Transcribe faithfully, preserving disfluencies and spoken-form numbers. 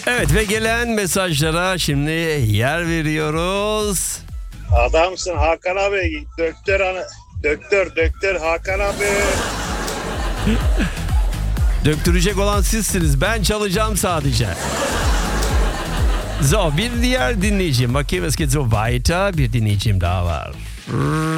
Evet ve gelen mesajlara şimdi yer veriyoruz. Adamsın Hakan abi. Döktör ana. Döktör, döktör Hakan abi. Döktürecek olan sizsiniz. Ben çalacağım sadece. So, bir diğer dinleyicim. Bakayım es geht so weiter. Bir dinleyicim daha var.